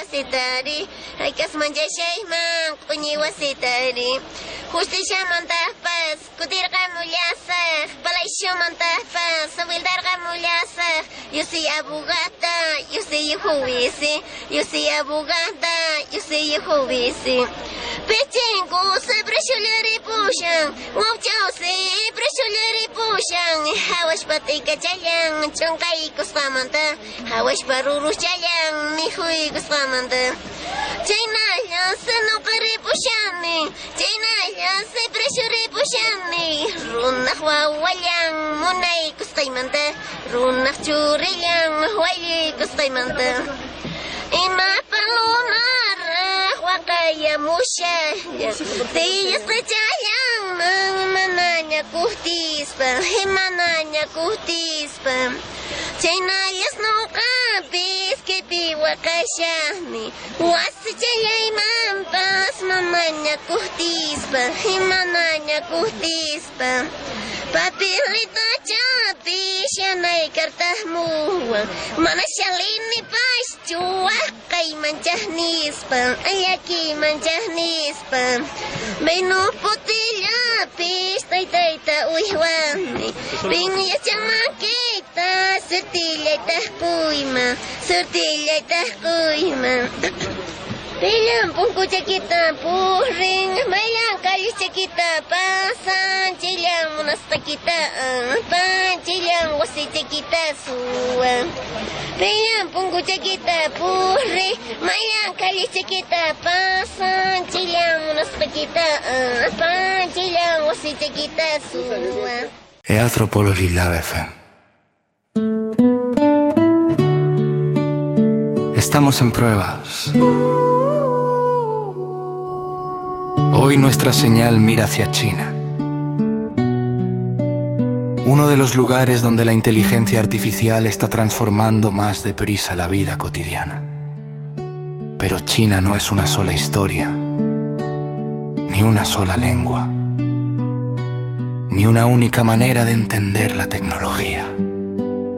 wasitari haykas manchashayman q'uñi wasitari Justicia-mantapas kutirqamullasaq Palacio-mantapas wildarqamullasaq Yo soy abogada, yo soy juvici Yo soy abogada, yo soy juvici Pechengu siempre shulari pushan Wawchaw siempre shulari pushan Hawash patika chayan Chonkay kusqamanta Hawash parurus chayan Mijuy kusqamanta Chaynalla sanuqari pushani Chaynalla siempre shuri pushani Runaq wawayan Munay kusqaymanta Runaq churillan Wali kusqaymanta Ima palunar Wakaya mushaya Tiyas qachayan Mananya kuhtispa Himananya kuhtispa Chaynayas nuqapis Kipi wakashani Wasi chayaymanpas Mamanya kuhtispa Himananya kuhtispa Papilita chapis Yanay kartahmuwan Mana shalini paschuwa Kay manchahnispa Ayaki manchahnispa Benu putillapis Taytayta uyhuani Pinya chamakita Surtillaytah kuyma Pilan punku cakita puring Mayan kalis cakita pasan Cilang munas takita Cilang wasi cakita suang Pilan punku cakita puring Mayan kalis cakita pasan Cilang munas takita Cilang wasi cakita suang Anthropology Lab FM. Estamos en pruebas. Hoy nuestra señal mira hacia China, uno de los lugares donde la inteligencia artificial está transformando más deprisa la vida cotidiana. Pero China no es una sola historia, ni una sola lengua, ni una única manera de entender la tecnología.